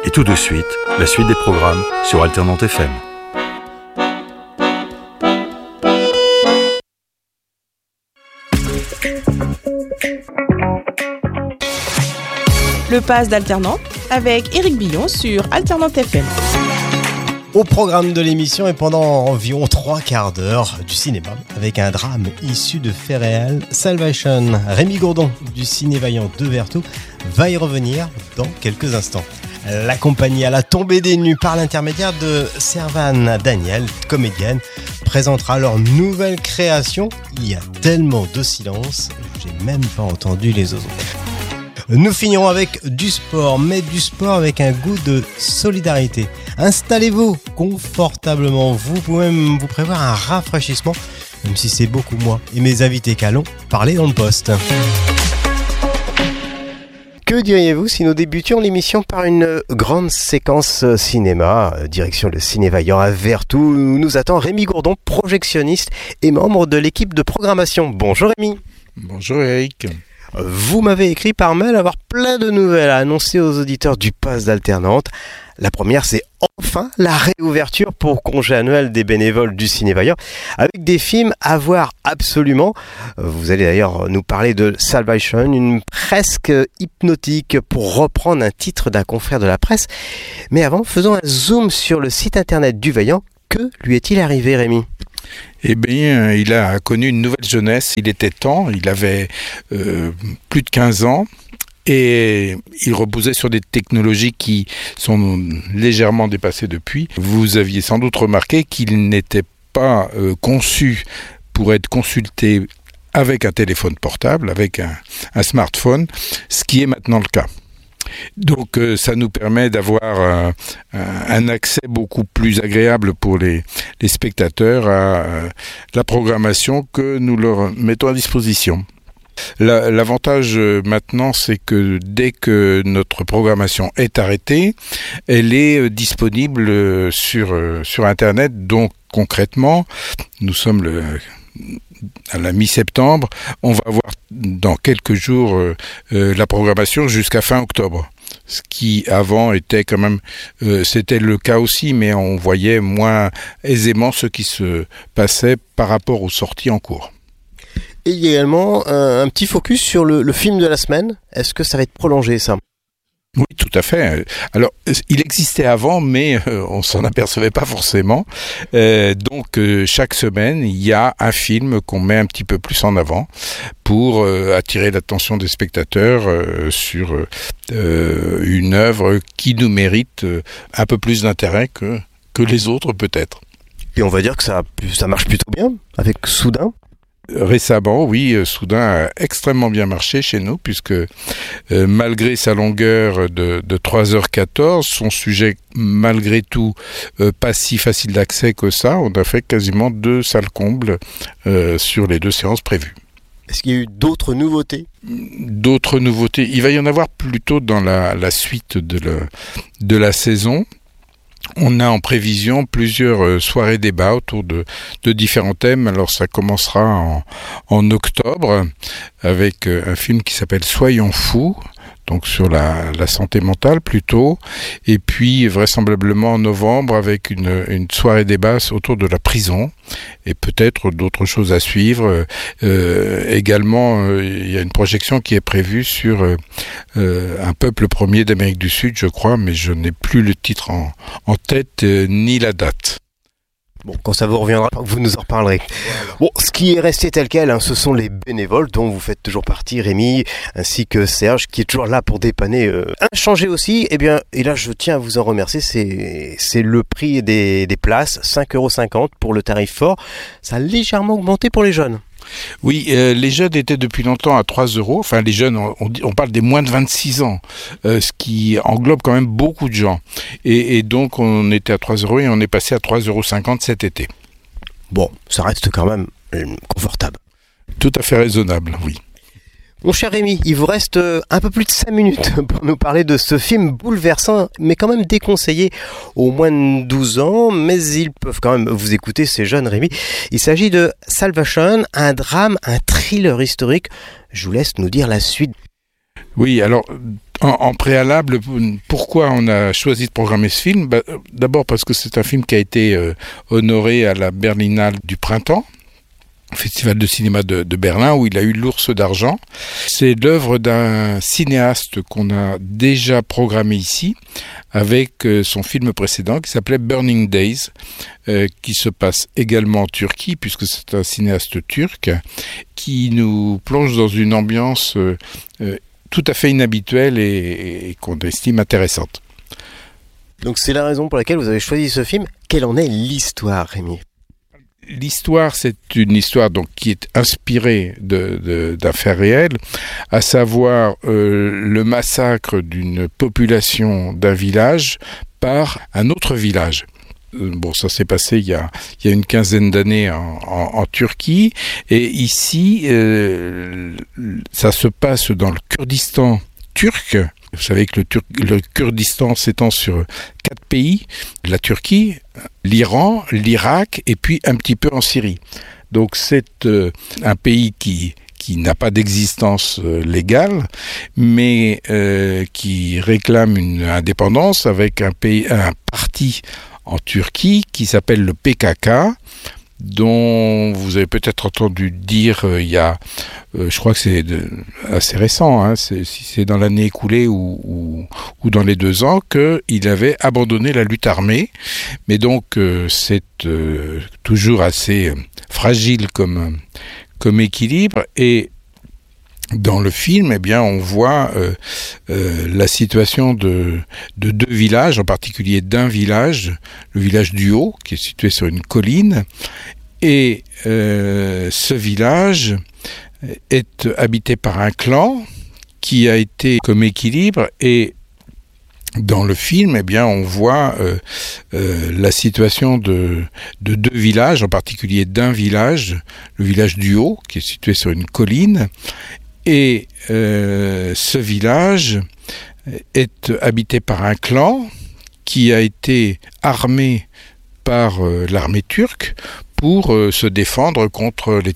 Et tout de suite, la suite des programmes sur Alternante FM. Le Pass d'Alternante avec Éric Billon sur Alternante FM. Au programme de l'émission et pendant environ 3/4 d'heure du cinéma avec un drame issu de faits réels, Salvation. Rémi Gourdon du Ciné-Vaillant de Vertou va y revenir dans quelques instants. L'accompagner à la tombée des nues par l'intermédiaire de Servane Daniel, comédienne, présentera leur nouvelle création. Il y a tellement de silence, j'ai même pas entendu les oiseaux. Nous finirons avec du sport, mais du sport avec un goût de solidarité. Installez-vous confortablement, vous pouvez même vous prévoir un rafraîchissement, même si c'est beaucoup moi et mes invités qu'allons parler dans le poste. Que diriez-vous si nous débutions l'émission par une grande séquence cinéma, direction le Ciné-Vaillant à Vertou, où nous attend Rémi Gourdon, projectionniste et membre de l'équipe de programmation. Bonjour Rémi. Bonjour Eric. Vous m'avez écrit par mail avoir plein de nouvelles à annoncer aux auditeurs du Pass d'Alternante. La première, c'est enfin la réouverture pour congé annuel des bénévoles du Ciné-Vaillant, avec des films à voir absolument. Vous allez d'ailleurs nous parler de Salvation, une presque hypnotique pour reprendre un titre d'un confrère de la presse. Mais avant, faisons un zoom sur le site internet du Vaillant. Que lui est-il arrivé, Rémi ? Eh bien, il a connu une nouvelle jeunesse. Il était temps, il avait plus de 15 ans. Et il reposait sur des technologies qui sont légèrement dépassées depuis. Vous aviez sans doute remarqué qu'il n'était pas conçu pour être consulté avec un téléphone portable, avec un smartphone, ce qui est maintenant le cas. Donc ça nous permet d'avoir un accès beaucoup plus agréable pour les spectateurs à la programmation que nous leur mettons à disposition. L'avantage maintenant, c'est que dès que notre programmation est arrêtée, elle est disponible sur Internet. Donc concrètement, nous sommes à la mi-septembre, on va avoir dans quelques jours la programmation jusqu'à fin octobre. Ce qui avant était quand même, c'était le cas aussi, mais on voyait moins aisément ce qui se passait par rapport aux sorties en cours. Et il y a également un petit focus sur le film de la semaine. Est-ce que ça va être prolongé, ça ? Oui, tout à fait. Alors, il existait avant, mais on s'en apercevait pas forcément. Donc, chaque semaine, il y a un film qu'on met un petit peu plus en avant pour attirer l'attention des spectateurs sur une œuvre qui nous mérite un peu plus d'intérêt que les autres, peut-être. Et on va dire que ça marche plutôt bien avec Soudain. Récemment, oui, Soudain a extrêmement bien marché chez nous, puisque malgré sa longueur de 3h14, son sujet malgré tout pas si facile d'accès que ça, on a fait quasiment 2 salles combles sur les 2 séances prévues. Est-ce qu'il y a eu d'autres nouveautés ? D'autres nouveautés, il va y en avoir plutôt dans la suite de la saison. On a en prévision plusieurs soirées débats autour de différents thèmes. Alors ça commencera en octobre avec un film qui s'appelle Soyons fous, donc sur la santé mentale plutôt, et puis vraisemblablement en novembre avec une soirée débat autour de la prison, et peut-être d'autres choses à suivre. Également, il y a une projection qui est prévue sur un peuple premier d'Amérique du Sud, je crois, mais je n'ai plus le titre en tête ni la date. Bon, quand ça vous reviendra, vous nous en reparlerez. Bon, ce qui est resté tel quel, ce sont les bénévoles dont vous faites toujours partie, Rémi, ainsi que Serge, qui est toujours là pour dépanner. Inchangé aussi, et là je tiens à vous en remercier, c'est le prix des places, 5,50€ pour le tarif fort. Ça a légèrement augmenté pour les jeunes. Oui, les jeunes étaient depuis longtemps à 3 €. Enfin, les jeunes, on parle des moins de 26 ans, ce qui englobe quand même beaucoup de gens. Et donc, on était à 3 € et on est passé à 3,50€ cet été. Bon, ça reste quand même confortable. Tout à fait raisonnable, oui. Mon cher Rémi, il vous reste un peu plus de 5 minutes pour nous parler de ce film bouleversant, mais quand même déconseillé aux moins de 12 ans, mais ils peuvent quand même vous écouter, ces jeunes Rémi. Il s'agit de Salvation, un drame, un thriller historique. Je vous laisse nous dire la suite. Oui, alors En préalable, pourquoi on a choisi de programmer ce film ? D'abord parce que c'est un film qui a été honoré à la Berlinale du printemps, Festival de cinéma de Berlin, où il a eu l'Ours d'argent. C'est l'œuvre d'un cinéaste qu'on a déjà programmé ici, avec son film précédent qui s'appelait Burning Days, qui se passe également en Turquie, puisque c'est un cinéaste turc, qui nous plonge dans une ambiance tout à fait inhabituelle et qu'on estime intéressante. Donc c'est la raison pour laquelle vous avez choisi ce film. Quelle en est l'histoire, Rémi ? L'histoire, c'est une histoire donc qui est inspirée d'un fait réel, à savoir le massacre d'une population d'un village par un autre village. Bon, ça s'est passé il y a une quinzaine d'années en Turquie, et ici, ça se passe dans le Kurdistan turc. Vous savez que le Kurdistan s'étend sur 4 pays, la Turquie, l'Iran, l'Irak et puis un petit peu en Syrie. Donc c'est un pays qui n'a pas d'existence légale, mais qui réclame une indépendance avec un parti en Turquie qui s'appelle le PKK, dont vous avez peut-être entendu dire il y a, je crois que c'est assez récent, hein, c'est dans l'année écoulée ou dans les 2 ans, qu'il avait abandonné la lutte armée. Mais donc c'est toujours assez fragile comme équilibre. Et dans le film, eh bien, on voit la situation de 2 villages, en particulier d'un village, le village du Haut, qui est situé sur une colline, et ce village est habité par un clan qui a été comme équilibre, et dans le film, eh bien, on voit la situation de 2 villages, en particulier d'un village, le village du Haut, qui est situé sur une colline, et ce village est habité par un clan qui a été armé par l'armée turque pour se défendre contre les